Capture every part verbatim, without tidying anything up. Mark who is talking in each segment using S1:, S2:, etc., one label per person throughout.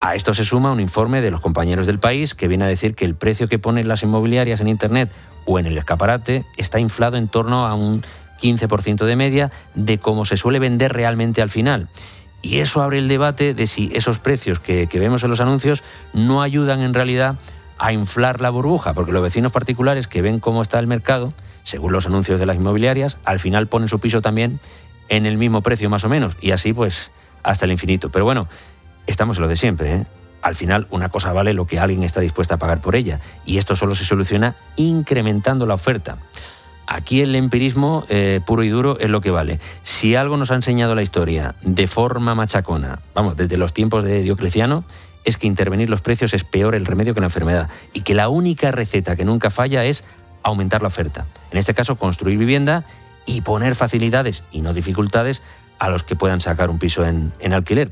S1: A esto se suma un informe de los compañeros del País que viene a decir que el precio que ponen las inmobiliarias en Internet o en el escaparate está inflado en torno a un quince por ciento de media de cómo se suele vender realmente al final. Y eso abre el debate de si esos precios que, que vemos en los anuncios no ayudan en realidad a inflar la burbuja, porque los vecinos particulares que ven cómo está el mercado, según los anuncios de las inmobiliarias, al final ponen su piso también en el mismo precio más o menos, y así pues hasta el infinito. Pero bueno, estamos en lo de siempre, ¿eh? Al final una cosa vale lo que alguien está dispuesto a pagar por ella, y esto solo se soluciona incrementando la oferta. Aquí el empirismo eh, puro y duro es lo que vale. Si algo nos ha enseñado la historia de forma machacona, vamos, desde los tiempos de Diocleciano, es que intervenir los precios es peor el remedio que la enfermedad, y que la única receta que nunca falla es aumentar la oferta. En este caso, construir vivienda y poner facilidades y no dificultades a los que puedan sacar un piso en, en alquiler.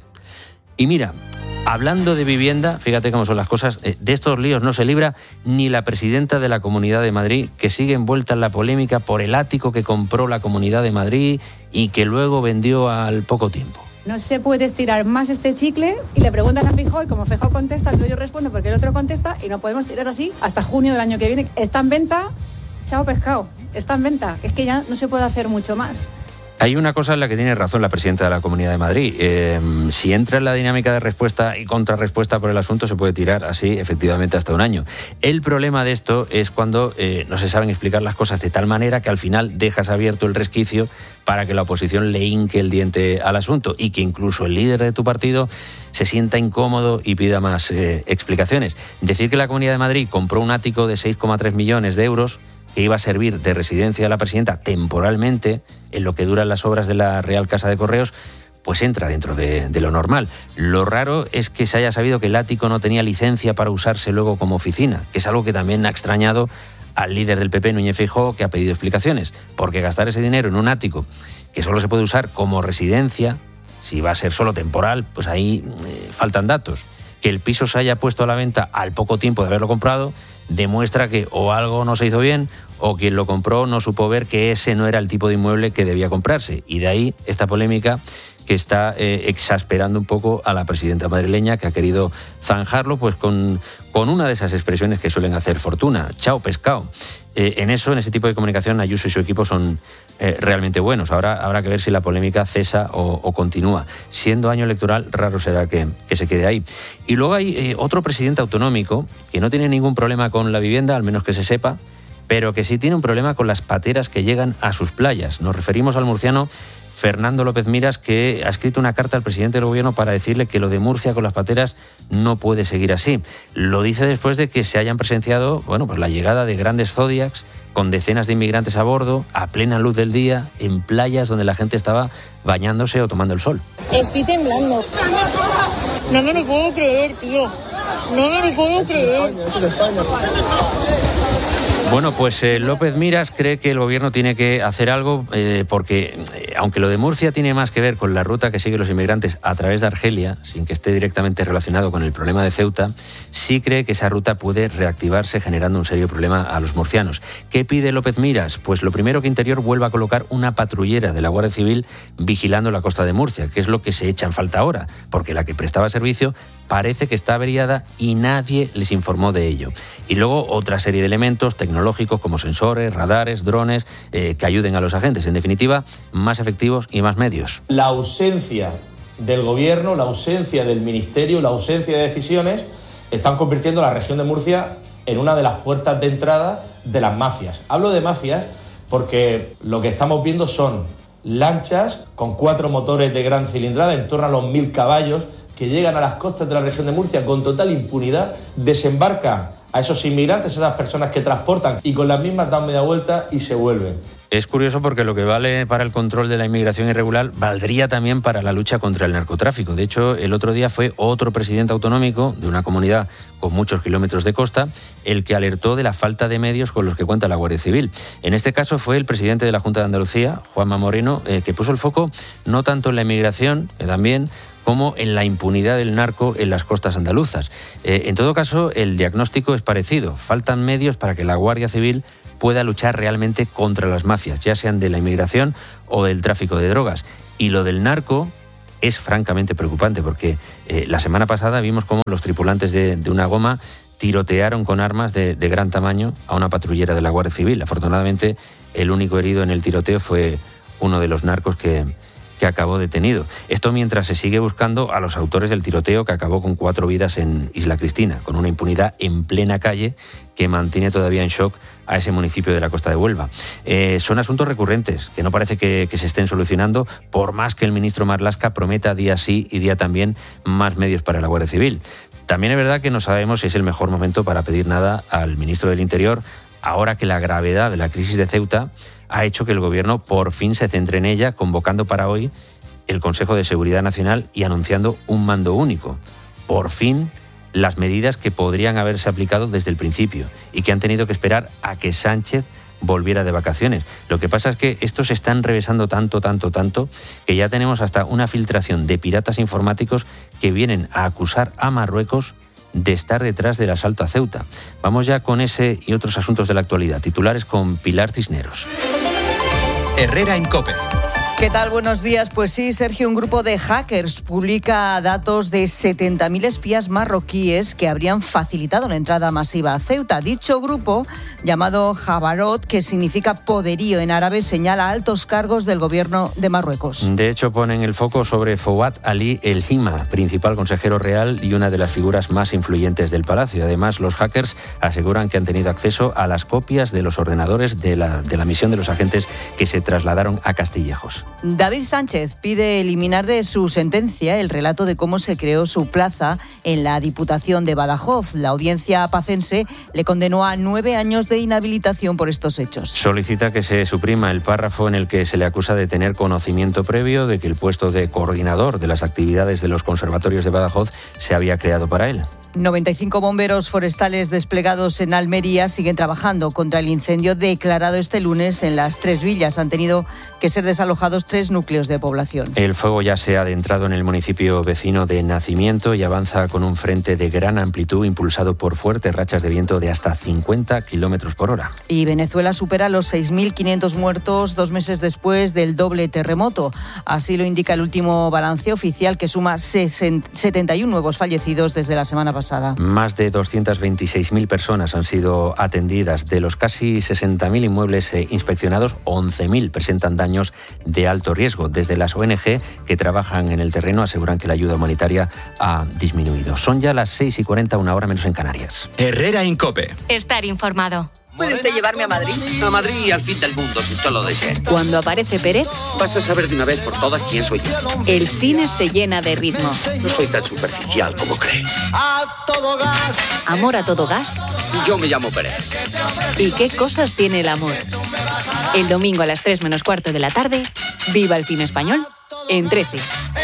S1: Y mira, hablando de vivienda, fíjate cómo son las cosas, de estos líos no se libra ni la presidenta de la Comunidad de Madrid, que sigue envuelta en la polémica por el ático que compró la Comunidad de Madrid y que luego vendió al poco tiempo.
S2: No se puede estirar más este chicle y le preguntan a Feijóo y como Feijóo contesta, entonces yo respondo porque el otro contesta y no podemos tirar así hasta junio del año que viene. Está en venta, chao pescado, está en venta, es que ya no se puede hacer mucho más.
S1: Hay una cosa en la que tiene razón la presidenta de la Comunidad de Madrid. Eh, si entra en la dinámica de respuesta y contrarrespuesta por el asunto, se puede tirar así, efectivamente, hasta un año. El problema de esto es cuando eh, no se saben explicar las cosas de tal manera que al final dejas abierto el resquicio para que la oposición le hinque el diente al asunto y que incluso el líder de tu partido se sienta incómodo y pida más eh, explicaciones. Decir que la Comunidad de Madrid compró un ático de seis coma tres millones de euros que iba a servir de residencia a la presidenta temporalmente, en lo que duran las obras de la Real Casa de Correos, pues entra dentro de, de lo normal. Lo raro es que se haya sabido que el ático no tenía licencia para usarse luego como oficina, que es algo que también ha extrañado al líder del P P, Núñez Feijóo, que ha pedido explicaciones, porque gastar ese dinero en un ático que solo se puede usar como residencia, si va a ser solo temporal, pues ahí eh, faltan datos. Que el piso se haya puesto a la venta al poco tiempo de haberlo comprado demuestra que o algo no se hizo bien o quien lo compró no supo ver que ese no era el tipo de inmueble que debía comprarse. Y de ahí esta polémica que está eh, exasperando un poco a la presidenta madrileña, que ha querido zanjarlo pues con, con una de esas expresiones que suelen hacer fortuna, chao pescado. Eh, en eso, en ese tipo de comunicación, Ayuso y su equipo son eh, realmente buenos. Ahora habrá que ver si la polémica cesa o, o continúa. Siendo año electoral, raro será que, que se quede ahí. Y luego hay eh, otro presidente autonómico que no tiene ningún problema con la vivienda, al menos que se sepa, pero que sí tiene un problema con las pateras que llegan a sus playas. Nos referimos al murciano Fernando López Miras, que ha escrito una carta al presidente del gobierno para decirle que lo de Murcia con las pateras no puede seguir así. Lo dice después de que se hayan presenciado, bueno, pues la llegada de grandes Zodiacs con decenas de inmigrantes a bordo, a plena luz del día, en playas donde la gente estaba bañándose o tomando el sol.
S3: Estoy temblando. No me lo puedo creer, tío. No me lo puedo creer.
S1: Bueno, pues eh, López Miras cree que el gobierno tiene que hacer algo eh, porque, eh, aunque lo de Murcia tiene más que ver con la ruta que siguen los inmigrantes a través de Argelia, sin que esté directamente relacionado con el problema de Ceuta, sí cree que esa ruta puede reactivarse generando un serio problema a los murcianos. ¿Qué pide López Miras? Pues lo primero, que Interior vuelva a colocar una patrullera de la Guardia Civil vigilando la costa de Murcia, que es lo que se echa en falta ahora, porque la que prestaba servicio parece que está averiada y nadie les informó de ello. Y luego otra serie de elementos tecnológicos como sensores, radares, drones, eh, que ayuden a los agentes. En definitiva, más efectivos y más medios.
S4: La ausencia del gobierno, la ausencia del ministerio, la ausencia de decisiones están convirtiendo a la región de Murcia en una de las puertas de entrada de las mafias. Hablo de mafias porque lo que estamos viendo son lanchas con cuatro motores de gran cilindrada, en torno a los mil caballos, que llegan a las costas de la región de Murcia con total impunidad, desembarcan a esos inmigrantes, a esas personas que transportan, y con las mismas dan media vuelta y se vuelven.
S1: Es curioso porque lo que vale para el control de la inmigración irregular valdría también para la lucha contra el narcotráfico. De hecho, el otro día fue otro presidente autonómico de una comunidad con muchos kilómetros de costa el que alertó de la falta de medios con los que cuenta la Guardia Civil. En este caso fue el presidente de la Junta de Andalucía, Juanma Moreno, eh, que puso el foco no tanto en la inmigración, que también, como en la impunidad del narco en las costas andaluzas. Eh, en todo caso, el diagnóstico es parecido. Faltan medios para que la Guardia Civil pueda luchar realmente contra las mafias, ya sean de la inmigración o del tráfico de drogas. Y lo del narco, es francamente preocupante, porque eh, la semana pasada vimos cómo los tripulantes de, de una goma tirotearon con armas de, de gran tamaño a una patrullera de la Guardia Civil. Afortunadamente, el único herido en el tiroteo fue uno de los narcos que, que acabó detenido. Esto mientras se sigue buscando a los autores del tiroteo que acabó con cuatro vidas en Isla Cristina, con una impunidad en plena calle que mantiene todavía en shock a ese municipio de la costa de Huelva. Eh, son asuntos recurrentes que no parece que, que se estén solucionando, por más que el ministro Marlaska prometa día sí y día también más medios para la Guardia Civil. También es verdad que no sabemos si es el mejor momento para pedir nada al ministro del Interior, ahora que la gravedad de la crisis de Ceuta ha hecho que el Gobierno por fin se centre en ella, convocando para hoy el Consejo de Seguridad Nacional y anunciando un mando único. Por fin, las medidas que podrían haberse aplicado desde el principio y que han tenido que esperar a que Sánchez volviera de vacaciones. Lo que pasa es que estos se están revesando tanto, tanto, tanto, que ya tenemos hasta una filtración de piratas informáticos que vienen a acusar a Marruecos de estar detrás del asalto a Ceuta. Vamos ya con ese y otros asuntos de la actualidad. Titulares con Pilar Cisneros.
S5: Herrera en COPE.
S6: ¿Qué tal? Buenos días. Pues sí, Sergio, un grupo de hackers publica datos de setenta mil espías marroquíes que habrían facilitado la entrada masiva a Ceuta. Dicho grupo, llamado Jabarot, que significa poderío en árabe, señala altos cargos del gobierno de Marruecos.
S1: De hecho, ponen el foco sobre Fouad Ali El Hima, principal consejero real y una de las figuras más influyentes del palacio. Además, los hackers aseguran que han tenido acceso a las copias de los ordenadores de la, de la misión de los agentes que se trasladaron a Castillejos.
S6: David Sánchez pide eliminar de su sentencia el relato de cómo se creó su plaza en la Diputación de Badajoz. La audiencia pacense le condenó a nueve años de inhabilitación por estos hechos.
S1: Solicita que se suprima el párrafo en el que se le acusa de tener conocimiento previo de que el puesto de coordinador de las actividades de los conservatorios de Badajoz se había creado para él.
S6: noventa y cinco bomberos forestales desplegados en Almería siguen trabajando contra el incendio declarado este lunes en las Tres Villas. Han tenido que ser desalojados tres núcleos de población.
S1: El fuego ya se ha adentrado en el municipio vecino de Nacimiento y avanza con un frente de gran amplitud impulsado por fuertes rachas de viento de hasta cincuenta kilómetros por hora.
S6: Y Venezuela supera los seis mil quinientos muertos dos meses después del doble terremoto. Así lo indica el último balance oficial, que suma setenta y uno nuevos fallecidos desde la semana pasada.
S1: Más de doscientas veintiséis mil personas han sido atendidas. De los casi sesenta mil inmuebles inspeccionados, once mil presentan daños de alto riesgo. Desde las O N G que trabajan en el terreno aseguran que la ayuda humanitaria ha disminuido. Son ya las seis y cuarenta, una hora menos en Canarias.
S5: Herrera en COPE.
S7: Estar informado.
S8: ¿Puede usted llevarme a Madrid?
S9: A Madrid y al fin del mundo, si usted lo desea.
S7: Cuando aparece Pérez,
S9: vas a saber de una vez por todas quién soy yo.
S7: El cine se llena de ritmo.
S9: No soy tan superficial como cree.
S7: Amor a todo gas.
S9: Yo me llamo Pérez.
S7: ¿Y qué cosas tiene el amor? El domingo a las tres menos cuarto de la tarde, viva el cine español en trece.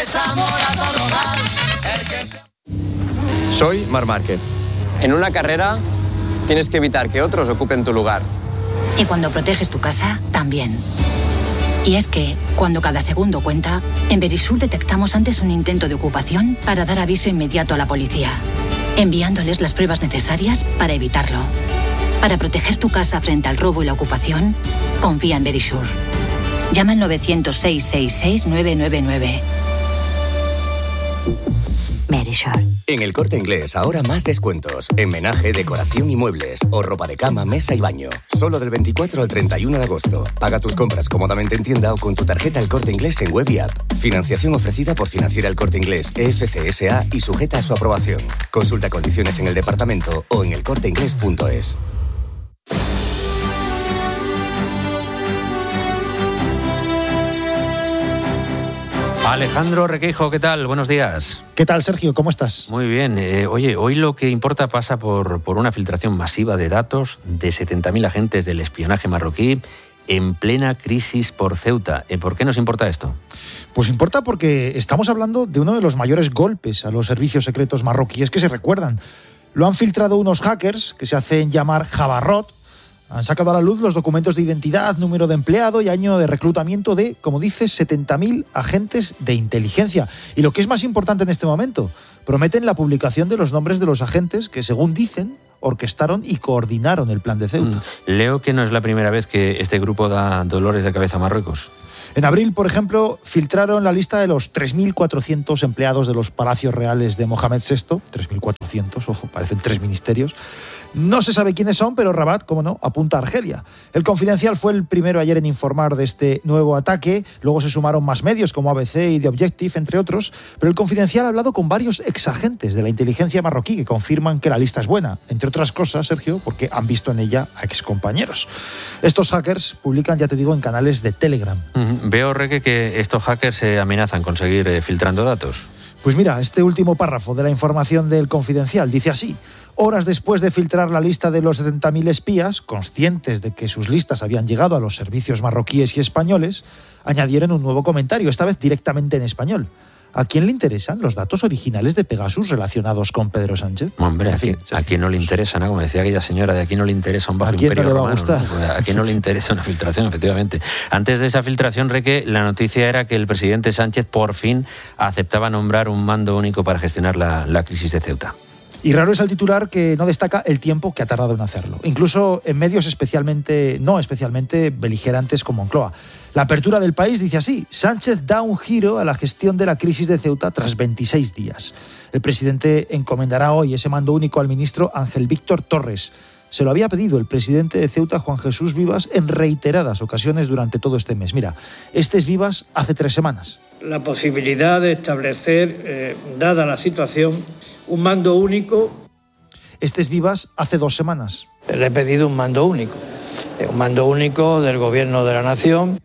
S10: Soy Marc Márquez. En una carrera tienes que evitar que otros ocupen tu lugar.
S11: Y cuando proteges tu casa, también. Y es que, cuando cada segundo cuenta, en Verisur detectamos antes un intento de ocupación para dar aviso inmediato a la policía, enviándoles las pruebas necesarias para evitarlo. Para proteger tu casa frente al robo y la ocupación, confía en Verisur. Llama al nueve cero cero, seis seis seis, nueve nueve nueve. Verisur.
S12: En El Corte Inglés, ahora más descuentos. En menaje, decoración y muebles. O ropa de cama, mesa y baño. Solo del veinticuatro al treinta y uno de agosto. Paga tus compras cómodamente en tienda o con tu tarjeta El Corte Inglés en web y app. Financiación ofrecida por Financiera El Corte Inglés, E F C S A y sujeta a su aprobación. Consulta condiciones en el departamento o en el corte inglés punto es.
S1: Alejandro Requeijo, ¿qué tal? Buenos días.
S13: ¿Qué tal, Sergio? ¿Cómo estás?
S1: Muy bien. Eh, oye, hoy lo que importa pasa por, por una filtración masiva de datos de setenta mil agentes del espionaje marroquí en plena crisis por Ceuta. Eh, ¿Por qué nos importa esto?
S13: Pues importa porque estamos hablando de uno de los mayores golpes a los servicios secretos marroquíes que se recuerdan. Lo han filtrado unos hackers que se hacen llamar Jabarot. Han sacado a la luz los documentos de identidad, número de empleado y año de reclutamiento de, como dices, setenta mil agentes de inteligencia. Y lo que es más importante en este momento, prometen la publicación de los nombres de los agentes que, según dicen, orquestaron y coordinaron el plan de Ceuta.
S1: Mm. Leo que no es la primera vez que este grupo da dolores de cabeza a Marruecos.
S13: En abril, por ejemplo, filtraron la lista de los tres mil cuatrocientos empleados de los palacios reales de Mohamed sexto. tres mil cuatrocientos, ojo, parecen tres ministerios. No se sabe quiénes son, pero Rabat, como no, apunta a Argelia. El Confidencial fue el primero ayer en informar de este nuevo ataque. Luego se sumaron más medios como A B C y The Objective, entre otros. Pero el Confidencial ha hablado con varios exagentes de la inteligencia marroquí que confirman que la lista es buena. Entre otras cosas, Sergio, porque han visto en ella a excompañeros. Estos hackers publican, ya te digo, en canales de Telegram.
S1: Uh-huh. Veo, Reque, que estos hackers se amenazan con seguir eh, filtrando datos.
S13: Pues mira, este último párrafo de la información del Confidencial dice así: horas después de filtrar la lista de los setenta mil espías, conscientes de que sus listas habían llegado a los servicios marroquíes y españoles, añadieron un nuevo comentario, esta vez directamente en español. ¿A quién le interesan los datos originales de Pegasus relacionados con Pedro Sánchez?
S1: Hombre, ¿a quién, a quién no le interesa, ¿no? Como decía aquella señora, de aquí no le interesa un bajo
S13: ¿A quién
S1: imperio
S13: no le va
S1: romano,
S13: a gustar?
S1: ¿no? A quién no le interesa una filtración, efectivamente. Antes de esa filtración, Reque, la noticia era que el presidente Sánchez por fin aceptaba nombrar un mando único para gestionar la, la crisis de Ceuta.
S13: Y raro es el titular que no destaca el tiempo que ha tardado en hacerlo, incluso en medios especialmente, no especialmente beligerantes como Moncloa. La apertura del País dice así: Sánchez da un giro a la gestión de la crisis de Ceuta tras veintiséis días. El presidente encomendará hoy ese mando único al ministro Ángel Víctor Torres. Se lo había pedido el presidente de Ceuta, Juan Jesús Vivas, en reiteradas ocasiones durante todo este mes. Mira, este es Vivas hace tres semanas.
S8: La posibilidad de establecer, eh, dada la situación, un mando único.
S13: Este es Vivas hace dos semanas.
S8: Le he pedido un mando único, un mando único del Gobierno de la Nación.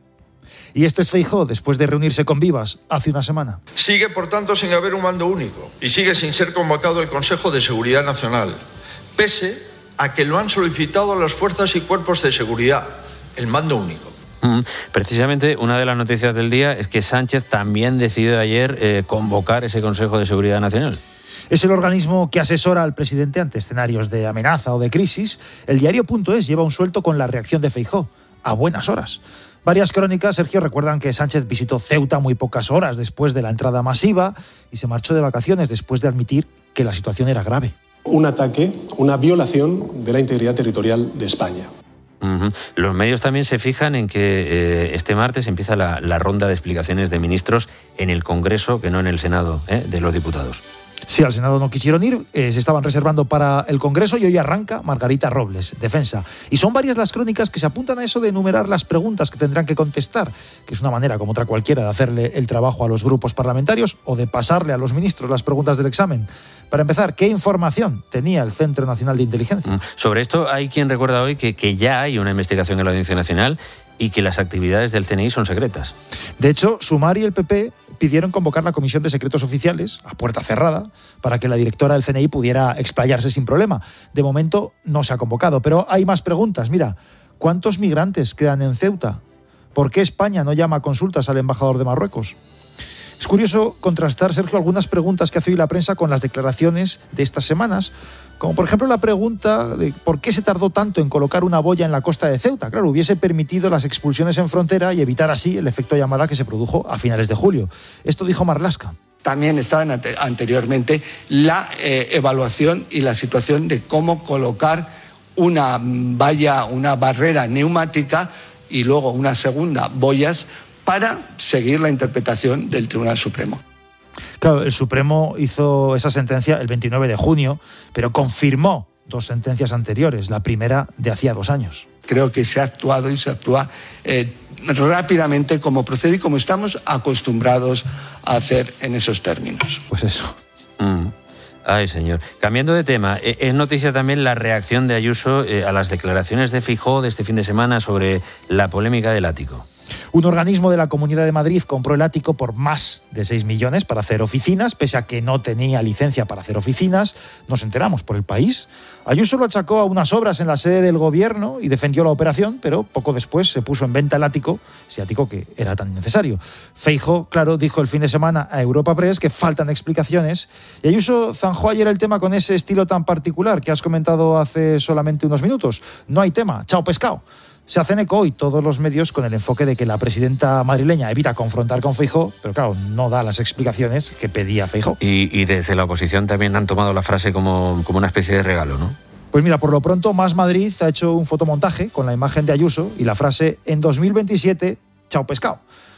S13: Y este es Feijóo, después de reunirse con Vivas hace una semana.
S14: Sigue, por tanto, sin haber un mando único y sigue sin ser convocado el Consejo de Seguridad Nacional, pese a que lo han solicitado las fuerzas y cuerpos de seguridad, el mando único.
S1: Mm, precisamente una de las noticias del día es que Sánchez también decidió ayer eh, convocar ese Consejo de Seguridad Nacional.
S13: Es el organismo que asesora al presidente ante escenarios de amenaza o de crisis. El diario.es lleva un suelto con la reacción de Feijóo, a buenas horas. Varias crónicas, Sergio, recuerdan que Sánchez visitó Ceuta muy pocas horas después de la entrada masiva y se marchó de vacaciones después de admitir que la situación era grave.
S15: Un ataque, una violación de la integridad territorial de España.
S1: Uh-huh. Los medios también se fijan en que eh, este martes empieza la, la ronda de explicaciones de ministros en el Congreso, que no en el Senado, ¿eh? de los diputados.
S13: Sí, al Senado no quisieron ir, eh, se estaban reservando para el Congreso y hoy arranca Margarita Robles, Defensa. Y son varias las crónicas que se apuntan a eso de enumerar las preguntas que tendrán que contestar, que es una manera como otra cualquiera de hacerle el trabajo a los grupos parlamentarios o de pasarle a los ministros las preguntas del examen. Para empezar, ¿qué información tenía el Centro Nacional de Inteligencia?
S1: Mm. Sobre esto hay quien recuerda hoy que, que ya hay una investigación en la Audiencia Nacional y que las actividades del C N I son secretas.
S13: De hecho, Sumar y el P P pidieron convocar la Comisión de Secretos Oficiales a puerta cerrada para que la directora del C N I pudiera explayarse sin problema. De momento no se ha convocado, pero hay más preguntas. Mira, ¿cuántos migrantes quedan en Ceuta? ¿Por qué España no llama a consultas al embajador de Marruecos? Es curioso contrastar, Sergio, algunas preguntas que hace hoy la prensa con las declaraciones de estas semanas, como por ejemplo la pregunta de por qué se tardó tanto en colocar una boya en la costa de Ceuta. Claro, hubiese permitido las expulsiones en frontera y evitar así el efecto llamada que se produjo a finales de julio. Esto dijo Marlaska.
S16: También estaba ante- anteriormente la eh, evaluación y la situación de cómo colocar una valla, una barrera neumática y luego una segunda, boyas, para seguir la interpretación del Tribunal Supremo.
S13: Claro, el Supremo hizo esa sentencia el veintinueve de junio, pero confirmó dos sentencias anteriores, la primera de hacía dos años.
S16: Creo que se ha actuado y se actúa eh, rápidamente como procede y como estamos acostumbrados a hacer en esos términos.
S13: Pues eso.
S1: Mm. Ay, señor. Cambiando de tema, es noticia también la reacción de Ayuso eh, a las declaraciones de Feijóo de este fin de semana sobre la polémica del ático.
S13: Un organismo de la Comunidad de Madrid compró el ático por más de seis millones para hacer oficinas, pese a que no tenía licencia para hacer oficinas. Nos enteramos por El País. Ayuso lo achacó a unas obras en la sede del gobierno y defendió la operación, pero poco después se puso en venta el ático, ese ático que era tan necesario. Feijóo, claro, dijo el fin de semana a Europa Press que faltan explicaciones y Ayuso zanjó ayer el tema con ese estilo tan particular que has comentado hace solamente unos minutos. No hay tema, chao pescado. Se hacen eco hoy todos los medios con el enfoque de que la presidenta madrileña evita confrontar con Feijóo, pero claro, no da las explicaciones que pedía Feijóo.
S1: Y, y desde la oposición también han tomado la frase como, como una especie de regalo, ¿no?
S13: Pues mira, por lo pronto, Más Madrid ha hecho un fotomontaje con la imagen de Ayuso y la frase en dos mil veintisiete, chao pescado.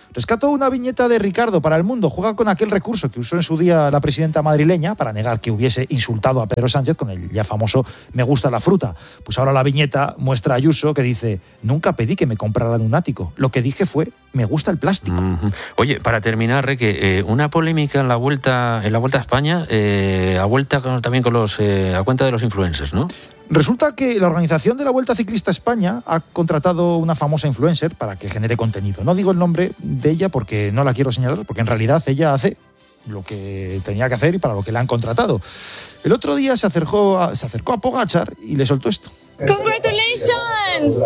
S13: Rescato una viñeta de Ricardo para El Mundo. Juega con aquel recurso que usó en su día la presidenta madrileña para negar que hubiese insultado a Pedro Sánchez con el ya famoso "me gusta la fruta". Pues ahora la viñeta muestra a Ayuso que dice: nunca pedí que me compraran un ático. Lo que dije fue: me gusta el plástico.
S1: Uh-huh. Oye, para terminar, Reque, eh, una polémica en la vuelta en la vuelta a España, eh, a vuelta con, también con los eh, a cuenta de los influencers, ¿no?
S13: Resulta que la organización de la Vuelta Ciclista a España ha contratado una famosa influencer para que genere contenido. No digo el nombre de ella porque no la quiero señalar, porque en realidad ella hace lo que tenía que hacer y para lo que la han contratado. El otro día se acercó a, se acercó a Pogačar y le soltó esto.
S3: ¡Congratulations!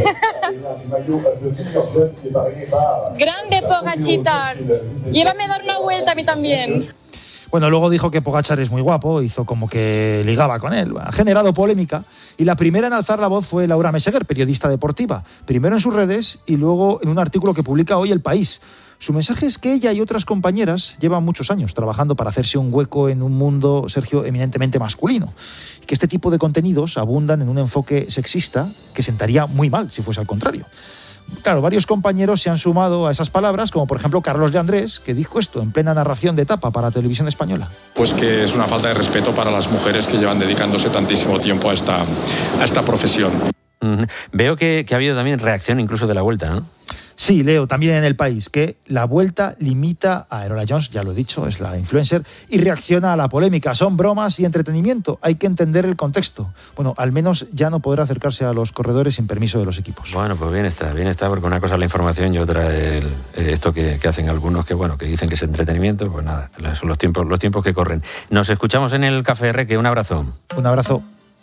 S3: ¡Grande Pogačar! Llévame a dar una vuelta a mí también.
S13: Bueno, luego dijo que Pogačar es muy guapo, hizo como que ligaba con él. Ha generado polémica y la primera en alzar la voz fue Laura Meseguer, periodista deportiva. Primero en sus redes y luego en un artículo que publica hoy El País. Su mensaje es que ella y otras compañeras llevan muchos años trabajando para hacerse un hueco en un mundo, Sergio, eminentemente masculino. Y que este tipo de contenidos abundan en un enfoque sexista que sentaría muy mal si fuese al contrario. Claro, varios compañeros se han sumado a esas palabras, como por ejemplo Carlos de Andrés, que dijo esto en plena narración de etapa para Televisión Española.
S17: Pues que es una falta de respeto para las mujeres que llevan dedicándose tantísimo tiempo a esta, a esta profesión.
S1: Uh-huh. Veo que, que ha habido también reacción incluso de la Vuelta, ¿no?
S13: Sí, leo también en El País que la Vuelta limita a Aerola Jones, ya lo he dicho, es la influencer, y reacciona a la polémica. Son bromas y entretenimiento, hay que entender el contexto. Bueno, al menos ya no podrá acercarse a los corredores sin permiso de los equipos.
S1: Bueno, pues bien está, bien está, porque una cosa es la información y otra el, esto que, que hacen algunos que, bueno, que dicen que es entretenimiento. Pues nada, son los tiempos, los tiempos que corren. Nos escuchamos en el Café Reque, un abrazo.
S13: Un abrazo.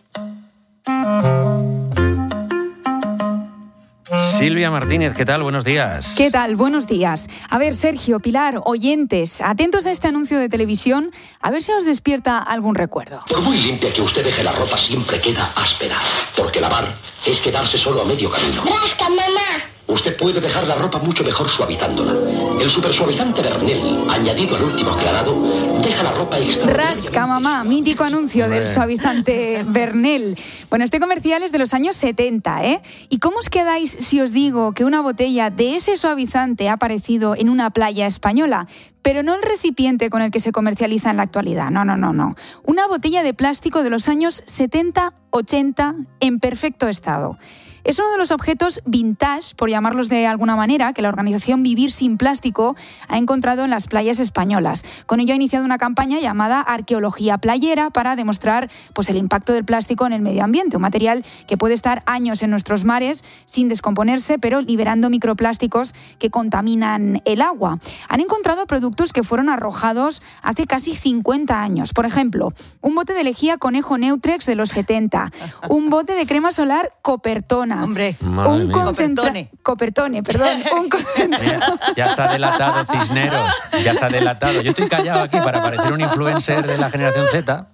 S1: Silvia Martínez, ¿qué tal? Buenos días.
S18: ¿Qué tal? Buenos días. A ver, Sergio, Pilar, oyentes, atentos a este anuncio de televisión, a ver si os despierta algún recuerdo.
S19: Por muy limpia que usted deje la ropa, siempre queda áspera, porque lavar es quedarse solo a medio camino.
S3: ¡Rasca, mamá!
S19: Usted puede dejar la ropa mucho mejor suavizándola. El supersuavizante Vernel, añadido al último aclarado, deja la ropa extra.
S18: Rasca, mamá, mítico anuncio
S1: Hombre.
S18: del suavizante Vernel. Bueno, este comercial es de los años setenta, ¿eh? ¿Y cómo os quedáis si os digo que una botella de ese suavizante ha aparecido en una playa española? Pero no el recipiente con el que se comercializa en la actualidad, no, no, no, no. Una botella de plástico de los años setenta, ochenta, en perfecto estado. Es uno de los objetos vintage, por llamarlos de alguna manera, que la organización Vivir Sin Plástico ha encontrado en las playas españolas. Con ello ha iniciado una campaña llamada Arqueología Playera para demostrar pues, el impacto del plástico en el medio ambiente, un material que puede estar años en nuestros mares sin descomponerse, pero liberando microplásticos que contaminan el agua. Han encontrado productos que fueron arrojados hace casi cincuenta años. Por ejemplo, un bote de lejía Conejo Neutrex de los setenta, un bote de crema solar Copertona.
S6: Hombre,
S18: un concentra...
S6: Copertone.
S18: Copertone, perdón. Un concentrado...
S1: Ya se ha delatado Cisneros, ya se ha delatado. Yo estoy callado aquí para parecer un influencer de la generación Z.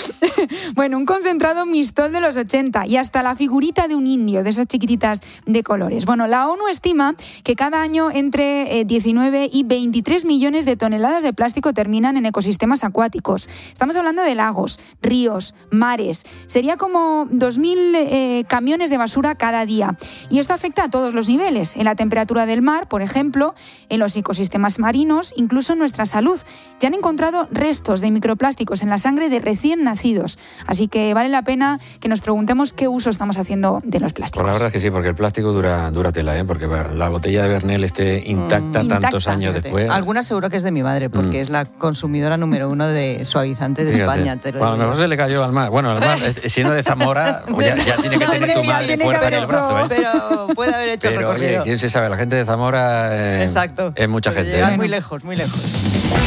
S18: Bueno, un concentrado Mistol de los ochenta y hasta la figurita de un indio, de esas chiquititas de colores. Bueno, la ONU estima que cada año entre eh, diecinueve y veintitrés millones de toneladas de plástico terminan en ecosistemas acuáticos. Estamos hablando de lagos, ríos, mares. Sería como dos mil eh, camiones de basura cada día. Y esto afecta a todos los niveles, en la temperatura del mar, por ejemplo, en los ecosistemas marinos, incluso en nuestra salud. Ya han encontrado restos de microplásticos en la sangre de recién nacidos. Así que vale la pena que nos preguntemos qué uso estamos haciendo de los plásticos.
S1: Pues la verdad es que sí, porque el plástico dura, dura tela, ¿eh? Porque la botella de Vernel esté intacta mm, tantos intacta, años fíjate. Después.
S6: Alguna seguro que es de mi madre, porque mm. es la consumidora número uno de suavizante de fíjate. España. Te lo bueno, a lo mejor se
S1: le cayó al mar. Bueno, al mar, siendo de Zamora, ya, ya tiene que no, tener tu madre fuerte en el brazo, ¿eh?
S6: Pero puede haber hecho
S1: pero,
S6: el recorrido.
S1: Oye, quién se sabe, la gente de Zamora eh,
S6: Exacto.
S1: es mucha
S6: puede
S1: gente.
S6: Llegar
S1: ¿eh?
S6: muy lejos, muy lejos.